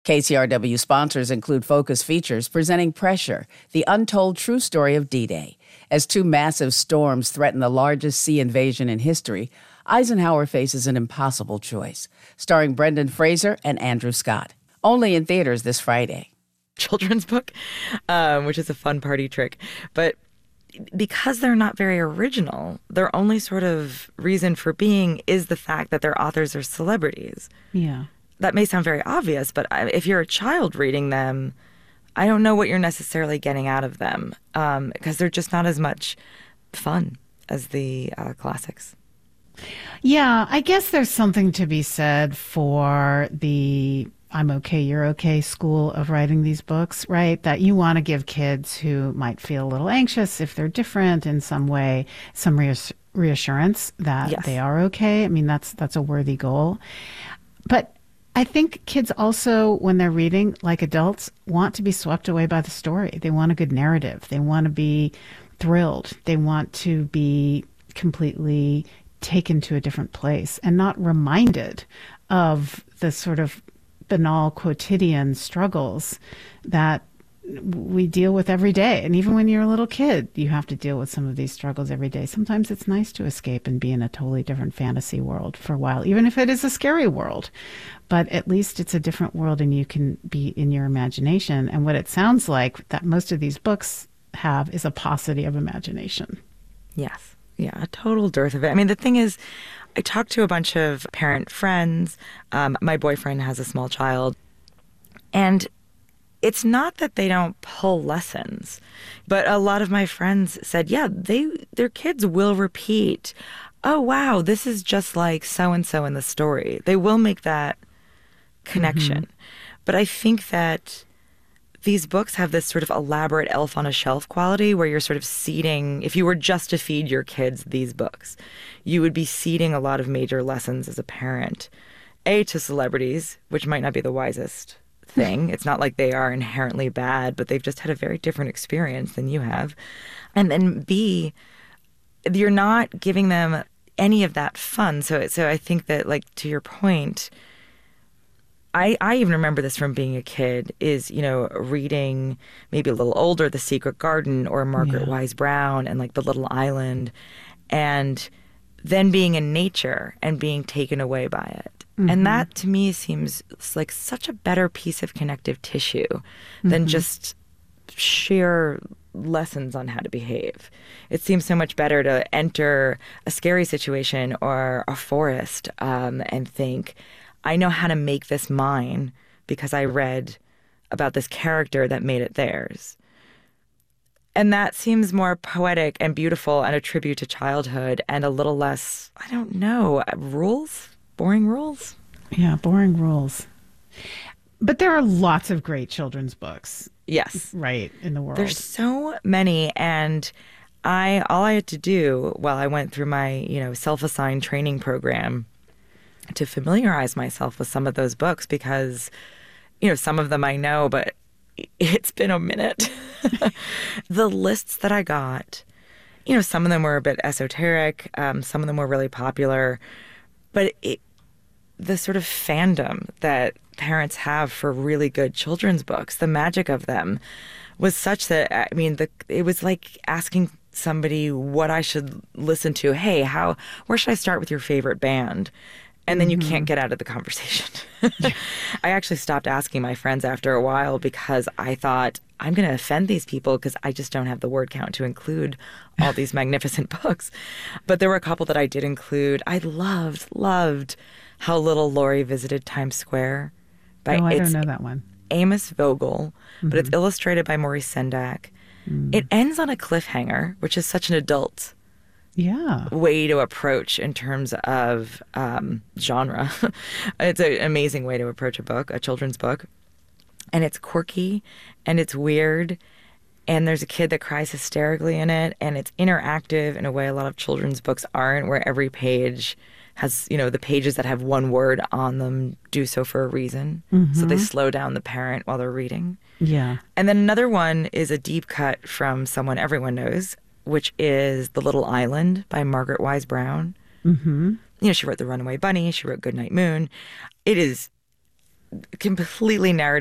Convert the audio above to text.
KCRW sponsors include Focus Features presenting Pressure, the untold true story of D-Day. As two massive storms threaten the largest sea invasion in history, Eisenhower faces an impossible choice. Starring Brendan Fraser and Andrew Scott. Only in theaters this Friday. Children's book, which is a fun party trick. But because they're not very original, their only sort of reason for being is the fact that their authors are celebrities. Yeah. That may sound very obvious, but if you're a child reading them, I don't know what you're necessarily getting out of them because they're just not as much fun as the classics. Yeah, I guess there's something to be said for the I'm okay, you're okay school of writing these books, right? That you want to give kids who might feel a little anxious if they're different in some way, some reassurance that Yes. they are okay. I mean, that's a worthy goal. But I think kids also, when they're reading, like adults, want to be swept away by the story. They want a good narrative. They want to be thrilled. They want to be completely taken to a different place and not reminded of the sort of banal quotidian struggles that we deal with every day. And even when you're a little kid, you have to deal with some of these struggles every day. Sometimes it's nice to escape and be in a totally different fantasy world for a while, even if it is a scary world. But at least it's a different world and you can be in your imagination. And what it sounds like that most of these books have is a paucity of imagination. Yes. Yeah, a total dearth of it. I mean, the thing is, I talked to a bunch of parent friends. My boyfriend has a small child. And it's not that they don't pull lessons, but a lot of my friends said, yeah, their kids will repeat, oh, wow, this is just like so-and-so in the story. They will make that connection. But I think that these books have this sort of elaborate elf on a shelf quality where you're sort of seeding, if you were just to feed your kids these books, you would be seeding a lot of major lessons as a parent. A, to celebrities, which might not be the wisest thing. It's not like they are inherently bad, but they've just had a very different experience than you have. And then B, you're not giving them any of that fun. So I think that, like, to your point, I even remember this from being a kid, is, you know, reading maybe a little older, The Secret Garden or Margaret Wise Brown and like The Little Island, and then being in nature and being taken away by it. And that to me seems like such a better piece of connective tissue than just sheer lessons on how to behave. It seems so much better to enter a scary situation or a forest and think, I know how to make this mine because I read about this character that made it theirs. And that seems more poetic and beautiful and a tribute to childhood and a little less, I don't know, rules? Boring rules? Yeah, boring rules. But there are lots of great children's books. Yes. Right, in the world. There's so many, and all I had to do while I went through my, self-assigned training program to familiarize myself with some of those books, because, some of them I know, but it's been a minute. The lists that I got, some of them were a bit esoteric, some of them were really popular, but the sort of fandom that parents have for really good children's books, the magic of them was such that, it was like asking somebody what I should listen to. Hey, where should I start with your favorite band? And then you can't get out of the conversation. I actually stopped asking my friends after a while because I thought, I'm going to offend these people because I just don't have the word count to include all these magnificent books. But there were a couple that I did include. I loved How Little Laurie Visited Times Square. I don't know that one. Amos Vogel, but it's illustrated by Maurice Sendak. It ends on a cliffhanger, which is such an adult way to approach in terms of genre. It's an amazing way to approach a children's book. And it's quirky and it's weird. And there's a kid that cries hysterically in it. And it's interactive in a way a lot of children's books aren't, where every page has, the pages that have one word on them do so for a reason. So they slow down the parent while they're reading. Yeah. And then another one is a deep cut from someone everyone knows, which is The Little Island by Margaret Wise Brown. She wrote The Runaway Bunny. She wrote Goodnight Moon. It is completely narrative